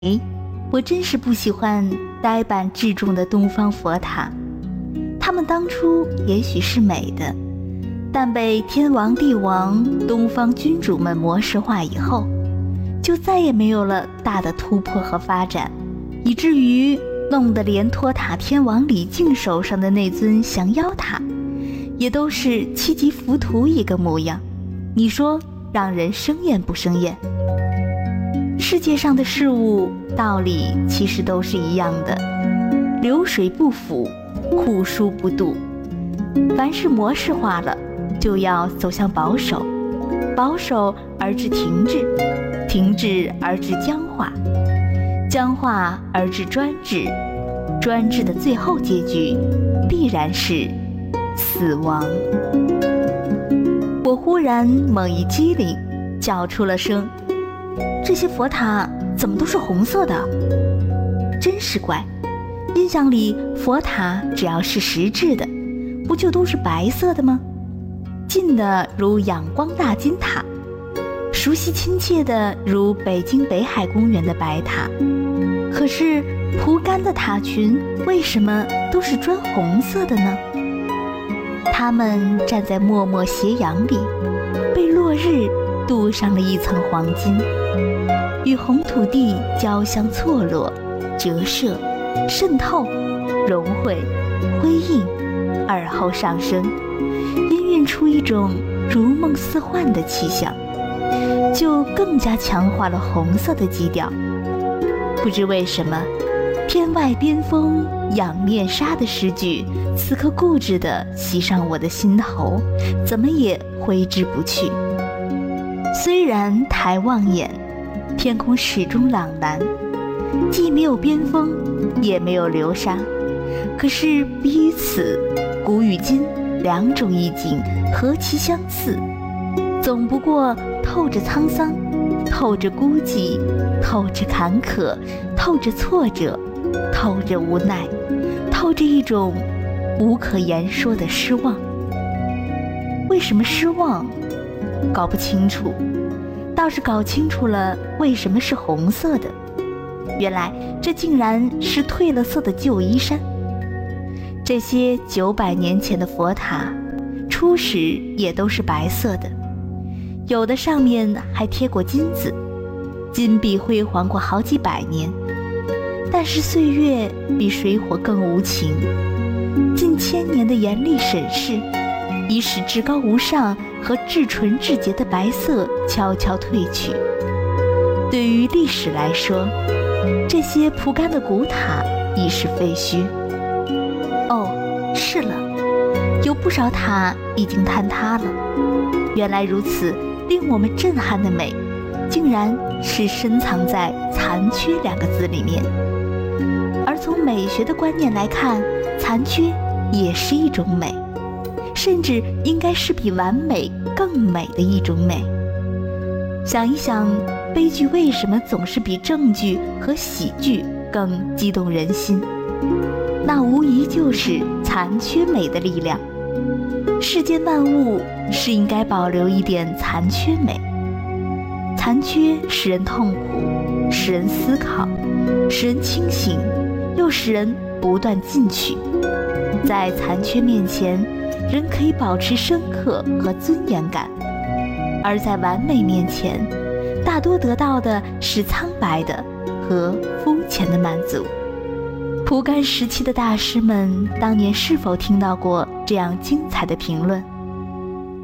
我真是不喜欢呆板质重的东方佛塔。它们当初也许是美的，但被天王地王、东方君主们模式化以后，就再也没有了大的突破和发展，以至于弄得连托塔天王李靖手上的那尊降妖塔也都是七级浮屠一个模样。你说让人生厌不生厌？世界上的事物道理其实都是一样的，流水不腐，户枢不蠹。凡是模式化了，就要走向保守，保守而至停滞，停滞而至僵化，僵化而至专制，专制的最后结局必然是死亡。我忽然猛一激灵，叫出了声：这些佛塔怎么都是红色的？真是怪，印象里佛塔只要是实质的，不就都是白色的吗？近的如仰光大金塔，熟悉亲切的如北京北海公园的白塔。可是蒲甘的塔群为什么都是砖红色的呢？它们站在漠漠斜阳里，被落日镀上了一层黄金，与红土地交相错落、折射、渗透、融汇、辉映，而后上升，氤氲出一种如梦似幻的气象，就更加强化了红色的基调。不知为什么，天外边锋仰面纱的诗句此刻固执地袭上我的心头，怎么也挥之不去。虽然抬望眼，天空始终朗蓝，既没有边锋，也没有流沙，可是比于此，古与今两种意境何其相似，总不过透着沧桑，透着孤寂，透着坎坷，透着挫折，透着无奈，透着一种无可言说的失望。为什么失望？搞不清楚，倒是搞清楚了为什么是红色的。原来这竟然是褪了色的旧衣衫。这些900年前的佛塔，初始也都是白色的，有的上面还贴过金子，金碧辉煌过好几百年。但是岁月比水火更无情，近1000年的严厉审视，已使至高无上和至纯至洁的白色悄悄褪去。对于历史来说，这些蒲甘的古塔已是废墟。哦，是了，有不少塔已经坍塌了。原来如此，令我们震撼的美，竟然是深藏在残缺2个字里面。而从美学的观念来看，残缺也是一种美，甚至应该是比完美更美的一种美。想一想，悲剧为什么总是比正剧和喜剧更激动人心？那无疑就是残缺美的力量。世间万物是应该保留一点残缺美。残缺使人痛苦，使人思考，使人清醒，又使人不断进取。在残缺面前，人可以保持深刻和尊严感，而在完美面前，大多得到的是苍白的和肤浅的满足。蒲甘时期的大师们当年是否听到过这样精彩的评论？